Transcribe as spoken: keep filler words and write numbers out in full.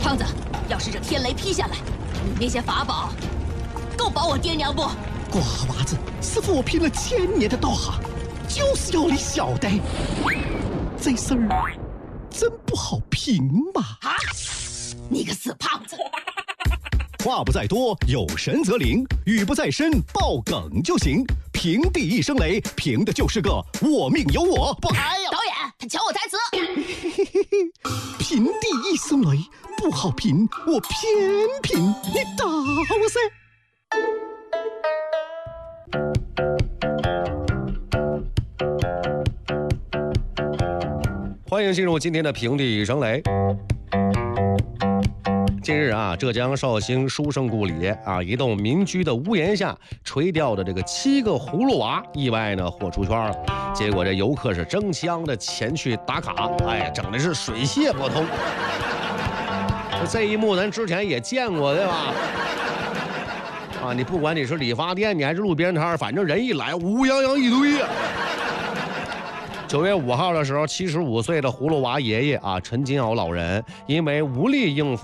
胖子，要是这天雷劈下来，你那些法宝够保我爹娘不？ 瓜娃子，师傅我拼了千年的道行，就是要你晓得，这事儿真不好评嘛！ 啊！你个死胖子！ 话不在多，有神则灵；语不在深，爆梗就行。平地一声雷，凭的就是个我命由我。不，哎呀！ 导演，他抢我台词。 平地一声雷不好评，我偏评，你打我噻！ 欢迎进入今天的平地一声雷。近日啊，浙江绍兴书圣故里啊，一栋民居的屋檐下垂吊的这个七个葫芦娃，意外呢火出圈了。结果这游客是争相的前去打卡，哎，整的是水泄不通。这一幕咱之前也见过，对吧？啊，你不管你是理发店，你还是路边摊，反正人一来，乌泱泱一堆呀。九月五号的时候，七十五岁的葫芦娃爷爷啊，陈金鳌老人，因为无力应付